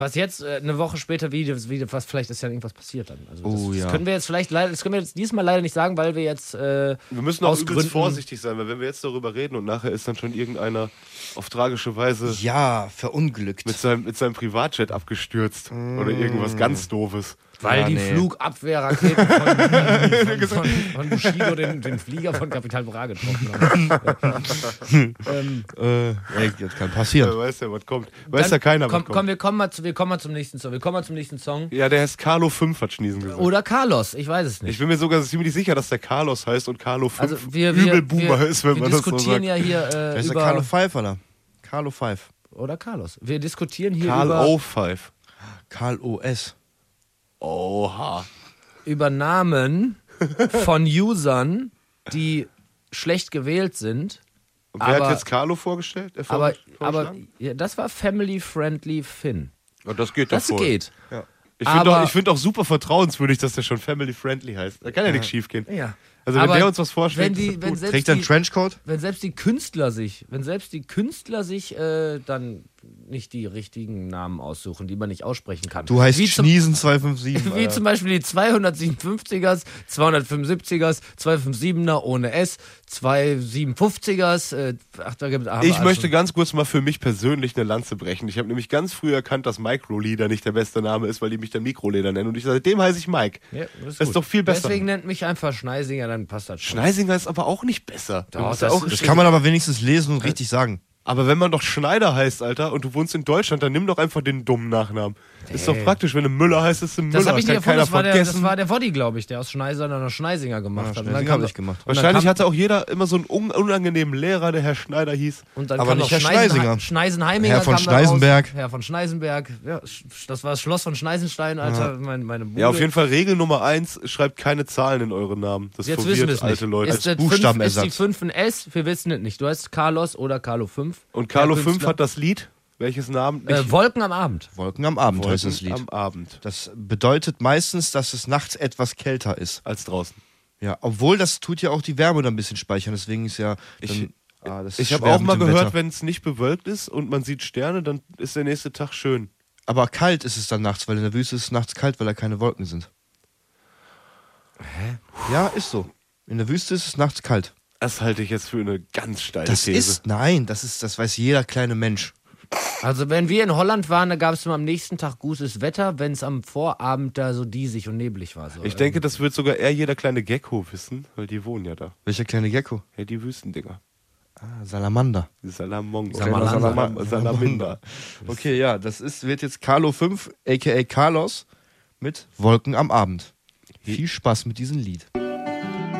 Was jetzt eine Woche später was vielleicht ist ja irgendwas passiert dann. Also das ja. können wir jetzt diesmal leider nicht sagen, weil wir jetzt wir müssen auch übelst vorsichtig sein, weil wenn wir jetzt darüber reden und nachher ist dann schon irgendeiner auf tragische Weise verunglückt mit seinem Privatjet abgestürzt oder irgendwas ganz Doofes. Weil die Flugabwehrraketen von Bushido den Flieger von Capital Bra getroffen haben. Das kann passieren. Weiß ja, was kommt. Weiß ja keiner, was kommt. Komm, wir kommen mal zum nächsten Song. Ja, der heißt Carlo 5, hat Schniesen gesagt. Oder Carlos, ich weiß es nicht. Ich bin mir sogar ziemlich sicher, dass der Carlos heißt und Carlo 5 also Übelboomer ist, wenn man das so sagt. Wir diskutieren ja hier Der ist über... der Carlo 5, oder? Carlo 5. Oder Carlos. Wir diskutieren hier Carlo 5. Carl OS. Oha. Über Namen von Usern, die schlecht gewählt sind. Und wer hat jetzt Carlo vorgestellt? Aber ja, das war Family Friendly Finn. Oh, das geht Das geht. Ja. Ich finde auch super vertrauenswürdig, dass der schon Family Friendly heißt. Da kann ja nichts schief gehen. Ja. Also wenn der uns was vorschlägt, trägt er einen Trenchcoat? Wenn selbst die Künstler sich dann nicht die richtigen Namen aussuchen, die man nicht aussprechen kann. Du heißt Schniesen 257. Wie zum Beispiel die 257ers, 275ers, 257er ohne S, 257ers. Ich möchte ganz kurz mal für mich persönlich eine Lanze brechen. Ich habe nämlich ganz früh erkannt, dass Microleder nicht der beste Name ist, weil die mich dann Mikroleder nennen. Und seitdem heiße ich Mike. Ja, das ist doch viel besser. Deswegen nennt mich einfach Schneisinger, dann passt das schon. Schneisinger ist aber auch nicht besser. Doch, das kann man aber wenigstens lesen und richtig sagen. Aber wenn man doch Schneider heißt, Alter, und du wohnst in Deutschland, dann nimm doch einfach den dummen Nachnamen. Ist doch praktisch, wenn du Müller heißt, ist du Müller. Das habe ich nicht erfunden, das vergessen. war der Woddy, glaube ich, der aus Schneisinger gemacht hat. Wahrscheinlich hatte auch jeder immer so einen unangenehmen Lehrer, der Herr Schneider hieß. Und dann aber kam nicht noch Herr Schneisinger. Schneisenheiminger. Herr von Schneisenberg. Herr von Schneisenberg. Ja, das war das Schloss von Schneisenstein, Alter. Meine Bude. Ja, auf jeden Fall Regel Nummer 1, schreibt keine Zahlen in eure Namen. Das jetzt wissen wir es alte nicht. Leute. Ist die 5 ein S? Wir wissen es nicht. Du heißt Carlos oder Carlo 5. Und Carlo 5 hat das Lied. Welches Namen? Wolken am Abend. Wolken am Abend heißt das Lied. Am Abend. Das bedeutet meistens, dass es nachts etwas kälter ist. Als draußen. Ja, obwohl das tut ja auch die Wärme dann ein bisschen speichern. Deswegen ist ja... Ich habe auch mal gehört, wenn es nicht bewölkt ist und man sieht Sterne, dann ist der nächste Tag schön. Aber kalt ist es dann nachts, weil in der Wüste ist es nachts kalt, weil da keine Wolken sind. Hä? Ja, ist so. In der Wüste ist es nachts kalt. Das halte ich jetzt für eine ganz steile These. Das weiß jeder kleine Mensch. Also wenn wir in Holland waren, da gab es immer am nächsten Tag gutes Wetter, wenn es am Vorabend da so diesig und neblig war. So. Ich denke, das wird sogar eher jeder kleine Gecko wissen, weil die wohnen ja da. Welcher kleine Gecko? Ja, die Wüstendinger. Salamander. Salamander. Okay, ja, wird jetzt Carlo 5, a.k.a. Carlos, mit Wolken am Abend. Viel Spaß mit diesem Lied.